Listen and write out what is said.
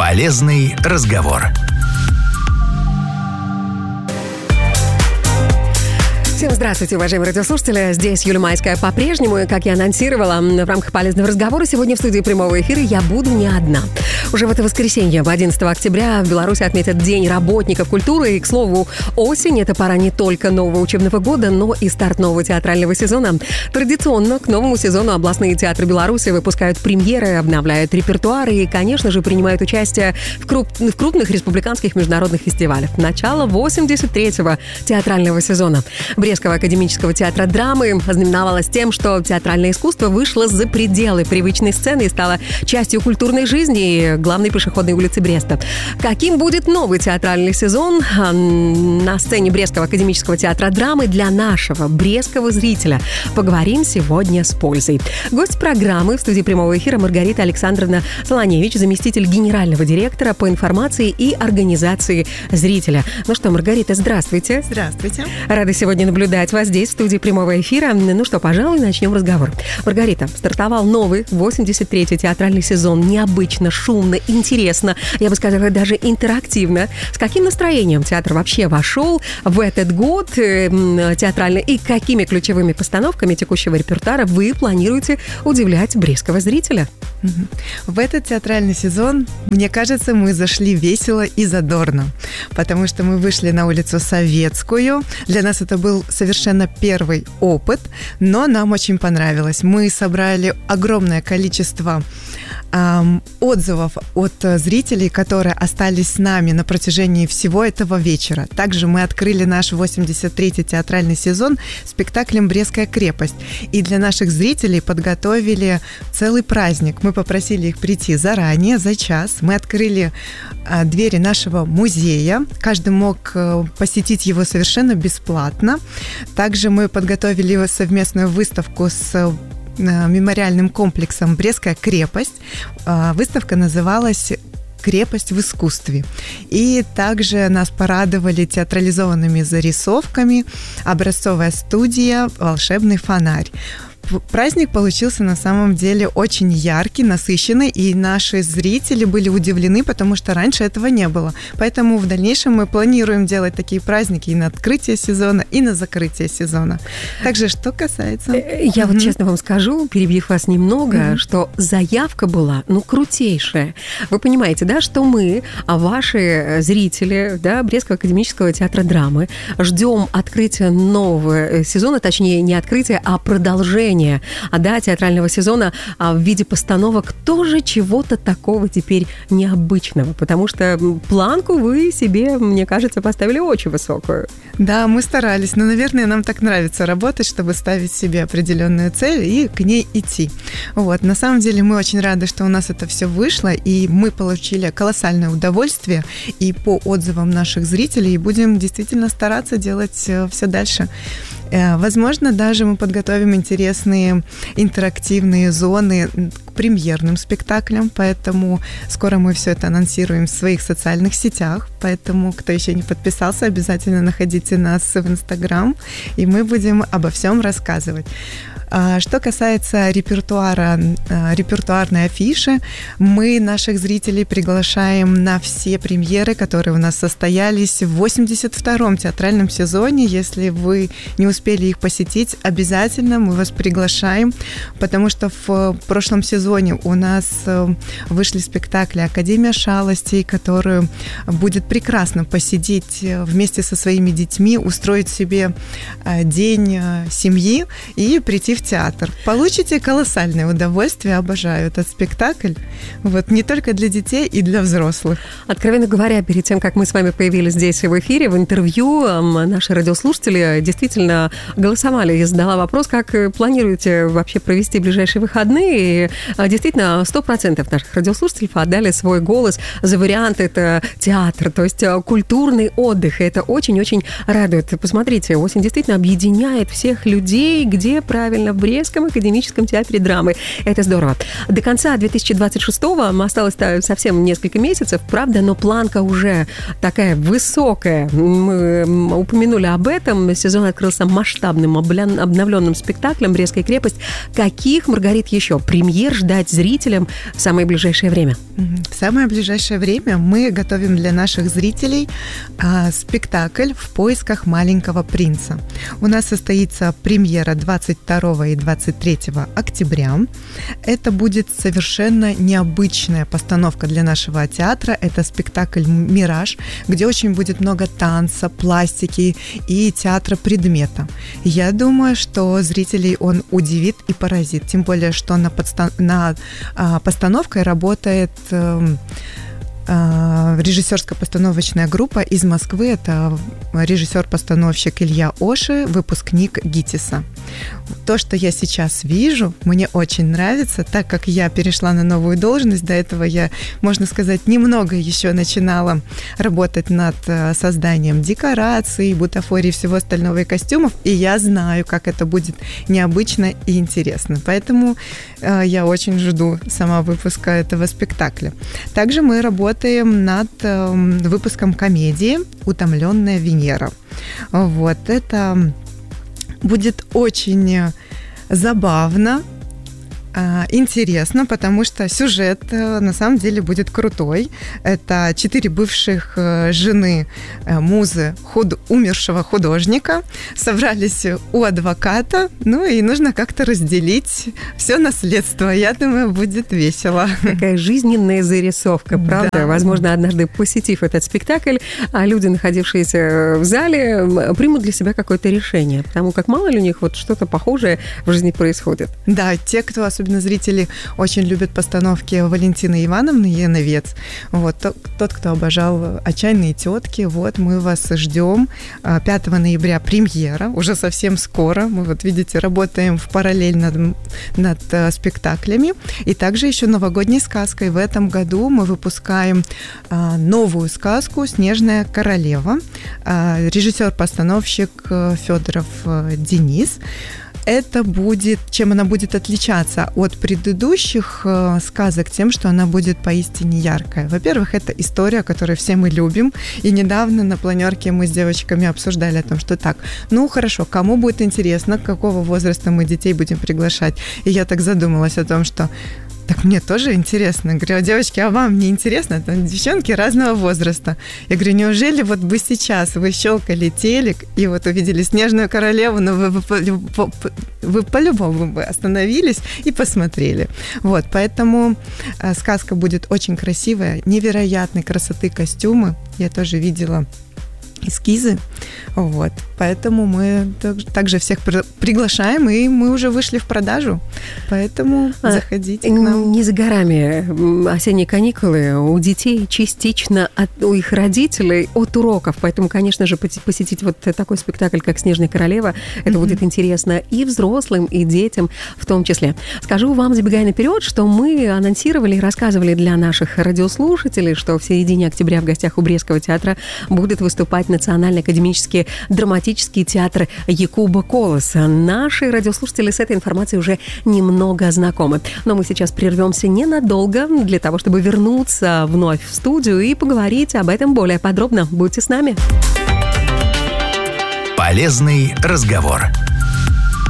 Полезный разговор. Всем здравствуйте, уважаемые радиослушатели. Здесь Юлия Майская по-прежнему. И, как я анонсировала, в рамках полезного разговора сегодня в студии прямого эфира я буду не одна. Уже в это воскресенье, 11 октября, в Беларуси отметят День работников культуры. И, к слову, осень – это пора не только нового учебного года, но и старт нового театрального сезона. Традиционно к новому сезону областные театры Беларуси выпускают премьеры, обновляют репертуар и, конечно же, принимают участие в крупных республиканских международных фестивалях. Начало 83-го театрального сезона. Брестского академического театра драмы ознаменовалось тем, что театральное искусство вышло за пределы привычной сцены и стало частью культурной жизни и главной пешеходной улицы Бреста. Каким будет новый театральный сезон на сцене Брестского академического театра драмы для нашего брестского зрителя? Поговорим сегодня с пользой. Гость программы в студии прямого эфира Маргарита Александровна Солоневич, заместитель генерального директора по информации и организации зрителя. Ну что, Маргарита, здравствуйте. Здравствуйте. Рада сегодня наблюдать вас здесь, в студии прямого эфира. Ну что, пожалуй, начнем разговор. Маргарита, стартовал новый 83-й театральный сезон. Необычно, шумно, интересно, я бы сказала, даже интерактивно. С каким настроением театр вообще вошел в этот год театральный и какими ключевыми постановками текущего репертуара вы планируете удивлять брестского зрителя? В этот театральный сезон, мне кажется, мы зашли весело и задорно, потому что мы вышли на улицу Советскую. Для нас это был совершенно первый опыт, но нам очень понравилось. Мы собрали огромное количество отзывов от зрителей, которые остались с нами на протяжении всего этого вечера. Также мы открыли наш 83-й театральный сезон спектаклем «Брестская крепость». И для наших зрителей подготовили целый праздник. Мы попросили их прийти заранее, за час. Мы открыли двери нашего музея. Каждый мог посетить его совершенно бесплатно. Также мы подготовили совместную выставку с мемориальным комплексом «Брестская крепость». Выставка называлась «Крепость в искусстве». И также нас порадовали театрализованными зарисовками образцовая студия «Волшебный фонарь». Праздник получился на самом деле очень яркий, насыщенный, и наши зрители были удивлены, потому что раньше этого не было. Поэтому в дальнейшем мы планируем делать такие праздники и на открытие сезона, и на закрытие сезона. Также, что касается... Я вот честно вам скажу, перебив вас немного, что заявка была, крутейшая. Вы понимаете, да, что мы, ваши зрители, да, Брестского академического театра драмы, ждем открытия нового сезона, точнее, не открытия, а продолжения театрального сезона в виде постановок тоже чего-то такого теперь необычного, потому что планку вы себе, мне кажется, поставили очень высокую. Да, мы старались, но, наверное, нам так нравится работать, чтобы ставить себе определенную цель и к ней идти. Вот. На самом деле мы очень рады, что у нас это все вышло, и мы получили колоссальное удовольствие и по отзывам наших зрителей, и будем действительно стараться делать все дальше. Возможно, даже мы подготовим интересные интерактивные зоны к премьерным спектаклям, поэтому скоро мы все это анонсируем в своих социальных сетях, поэтому, кто еще не подписался, обязательно находите нас в Инстаграм, и мы будем обо всем рассказывать. Что касается репертуарной афиши, мы наших зрителей приглашаем на все премьеры, которые у нас состоялись в 82-м театральном сезоне. Если вы не успели их посетить, обязательно мы вас приглашаем, потому что в прошлом сезоне у нас вышли спектакли «Академия шалостей», которую будет прекрасно посидеть вместе со своими детьми, устроить себе день семьи и прийти в театр. Получите колоссальное удовольствие, обожаю этот спектакль. Вот, не только для детей и для взрослых. Откровенно говоря, перед тем, как мы с вами появились здесь в эфире, в интервью, наши радиослушатели действительно голосовали. Я задала вопрос, как планируете вообще провести ближайшие выходные. И действительно, 100% наших радиослушателей отдали свой голос за вариант это театр, то есть культурный отдых. И это очень-очень радует. Посмотрите, осень действительно объединяет всех людей, где правильно правильно, в Брестском академическом театре драмы. Это здорово. До конца 2026-го осталось совсем несколько месяцев, правда, но планка уже такая высокая. Мы упомянули об этом. Сезон открылся масштабным, обновленным спектаклем «Брестская крепость». Каких, Маргарит, еще премьер ждать зрителям в самое ближайшее время? В самое ближайшее время мы готовим для наших зрителей спектакль «В поисках маленького принца». У нас состоится премьера 22 и 23 октября. Это будет совершенно необычная постановка для нашего театра. Это спектакль «Мираж», где очень будет много танца, пластики и театра предмета. Я думаю, что зрителей он удивит и поразит. Тем более, что над постановкой работает режиссерско-постановочная группа из Москвы. Это режиссер-постановщик Илья Оши, выпускник ГИТИСа. То, что я сейчас вижу, мне очень нравится, так как я перешла на новую должность. До этого я, можно сказать, немного еще начинала работать над созданием декораций, бутафории и всего остального и костюмов, и я знаю, как это будет необычно и интересно. Поэтому я очень жду сама выпуска этого спектакля. Также мы работаем над выпуском комедии «Утомленная Венера». Вот, это будет очень забавно, интересно, потому что сюжет на самом деле будет крутой. Это 4 бывших жены музы умершего художника собрались у адвоката, и нужно как-то разделить все наследство. Я думаю, будет весело. Такая жизненная зарисовка, правда? Да. Возможно, однажды посетив этот спектакль, люди, находившиеся в зале, примут для себя какое-то решение, потому как мало ли у них вот что-то похожее в жизни происходит. Да, те, кто особенно зрители очень любят постановки Валентины Ивановны Яновец. Вот, тот, кто обожал «Отчаянные тетки», вот, мы вас ждем. 5 ноября премьера, уже совсем скоро. Мы, вот видите, работаем в параллель над спектаклями. И также еще новогодней сказкой. В этом году мы выпускаем новую сказку «Снежная королева». Режиссер-постановщик Федоров Денис. Это будет, чем она будет отличаться от предыдущих сказок, тем, что она будет поистине яркая. Во-первых, это история, которую все мы любим. И недавно на планерке мы с девочками обсуждали о том, что так, хорошо, кому будет интересно, какого возраста мы детей будем приглашать. И я так задумалась о том, что так мне тоже интересно. Говорю, девочки, а вам не интересно? Там девчонки разного возраста. Я говорю, неужели вот бы сейчас вы щелкали телек и вот увидели «Снежную королеву», но вы по-любому бы остановились и посмотрели. Вот, поэтому сказка будет очень красивая, невероятной красоты костюмы. Я тоже видела эскизы. Вот. Поэтому мы также всех приглашаем, и мы уже вышли в продажу. Поэтому заходите к нам. Не за горами осенние каникулы у детей частично у их родителей от уроков. Поэтому, конечно же, посетить вот такой спектакль, как «Снежная королева», это будет интересно и взрослым, и детям в том числе. Скажу вам, забегая наперед, что мы анонсировали и рассказывали для наших радиослушателей, что в середине октября в гостях у Брестского театра будет выступать Национальный академический драматический театр Якуба Колоса. Наши радиослушатели с этой информацией уже немного знакомы. Но мы сейчас прервемся ненадолго для того, чтобы вернуться вновь в студию и поговорить об этом более подробно. Будьте с нами. Полезный разговор.